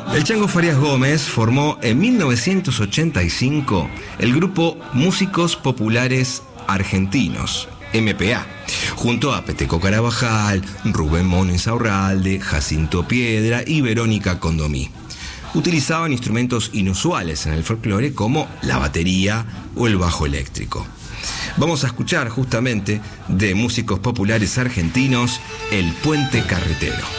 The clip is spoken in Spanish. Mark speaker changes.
Speaker 1: El Chango Farías Gómez formó en 1985 el grupo Músicos Populares Argentinos, MPA, junto a Peteco Carabajal, Rubén Mono Insaurralde, Jacinto Piedra y Verónica Condomí. Utilizaban instrumentos inusuales en el folclore como la batería o el bajo eléctrico. Vamos a escuchar justamente de Músicos Populares Argentinos El Puente Carretero.